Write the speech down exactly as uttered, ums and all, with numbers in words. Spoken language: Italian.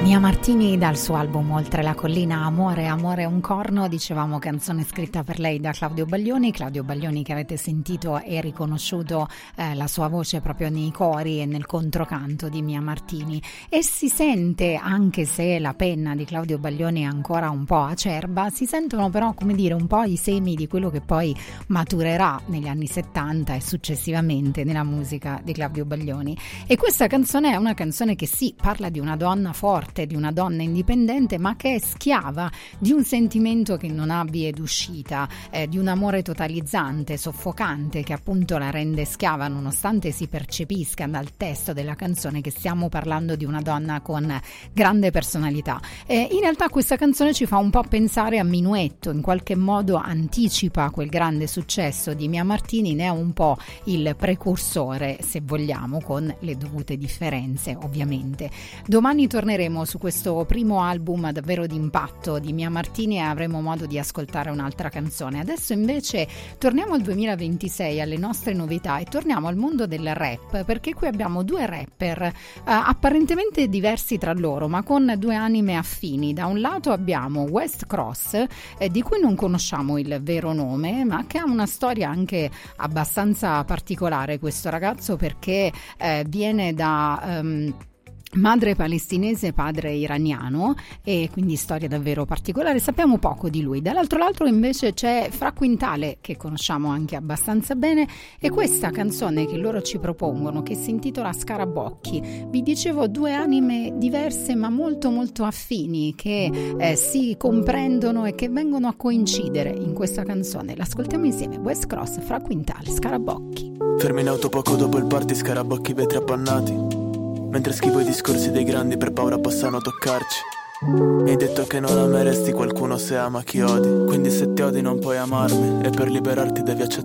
Mia Martini dal suo album Oltre la collina, Amore, amore un corno, dicevamo canzone scritta per lei da Claudio Baglioni. Claudio Baglioni che avete sentito e riconosciuto eh, la sua voce proprio nei cori e nel controcanto di Mia Martini, e si sente, anche se la penna di Claudio Baglioni è ancora un po' acerba, si sentono però, come dire, un po' i semi di quello che poi maturerà negli anni settanta e successivamente nella musica di Claudio Baglioni. E questa canzone è una canzone che sì, parla di una donna forte, di una donna indipendente, ma che è schiava di un sentimento che non ha vie d'uscita, eh, di un amore totalizzante, soffocante, che appunto la rende schiava, nonostante si percepisca dal testo della canzone che stiamo parlando di una donna con grande personalità. Eh, in realtà questa canzone ci fa un po' pensare a Minuetto, in qualche modo anticipa quel grande successo di Mia Martini, ne è un po' il precursore, se vogliamo, con le dovute differenze ovviamente. Domani torneremo su questo primo album davvero d'impatto di Mia Martini e avremo modo di ascoltare un'altra canzone. Adesso invece torniamo al duemilaventisei, alle nostre novità, e torniamo al mondo del rap, perché qui abbiamo due rapper eh, apparentemente diversi tra loro, ma con due anime affini. Da un lato abbiamo West Cross, eh, di cui non conosciamo il vero nome, ma che ha una storia anche abbastanza particolare questo ragazzo, perché eh, viene da... Um, madre palestinese, padre iraniano, e quindi storia davvero particolare. Sappiamo poco di lui. Dall'altro lato invece c'è Fra Quintale, che conosciamo anche abbastanza bene, e questa canzone che loro ci propongono, che si intitola Scarabocchi. Vi dicevo, due anime diverse ma molto molto affini, che eh, si comprendono e che vengono a coincidere in questa canzone. L'ascoltiamo insieme. West Cross, Fra Quintale, Scarabocchi. Fermi in auto poco dopo il party, scarabocchi, vetri appannati, mentre schivo i discorsi dei grandi per paura possano toccarci. Mi hai detto che non ameresti qualcuno se ama chi odi, quindi se ti odi non puoi amarmi, e per liberarti devi accettare